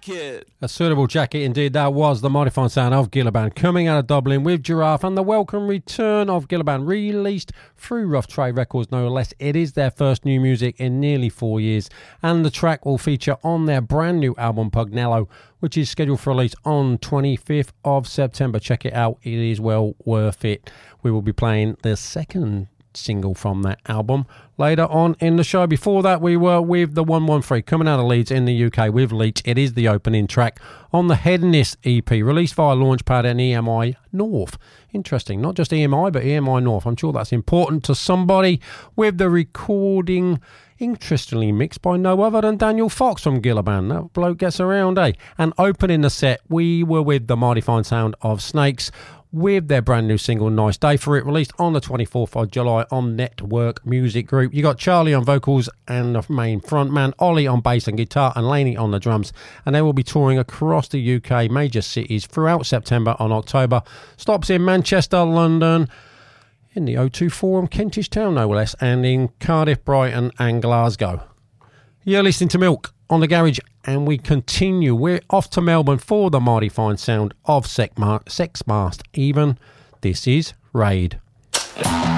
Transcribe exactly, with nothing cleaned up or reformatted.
jacket. A suitable jacket indeed. That was the mighty fine sound of Gilliban coming out of Dublin with Giraffe and the welcome return of Gilliban, released through Rough Trade Records no less. It is their first new music in nearly four years, and the track will feature on their brand new album Pugnello, which is scheduled for release on twenty-fifth of September. Check it out, it is well worth it. We will be playing the second single from that album later on in the show. Before that, we were with the one one three coming out of Leeds in the U K with Leech. It is the opening track on the Hedonist E P, released via Launchpad and E M I North. Interesting, not just E M I but E M I North. I'm sure that's important to somebody. With the recording interestingly mixed by no other than Daniel Fox from Gilliban. That bloke gets around, eh? And opening the set, we were with the mighty fine sound of Snakes with their brand new single Nice Day for It, released on the twenty-fourth of July on Network Music Group. You got Charlie on vocals and the main frontman, Ollie on bass and guitar, and Laney on the drums, and they will be touring across the U K major cities throughout September and October. Stops in Manchester, London, in the O two Forum, Kentish Town no less, and in Cardiff, Brighton and Glasgow. You're listening to Milk on the Garage, and we continue. We're off to Melbourne for the mighty fine sound of Sex Mask even. This is Raid.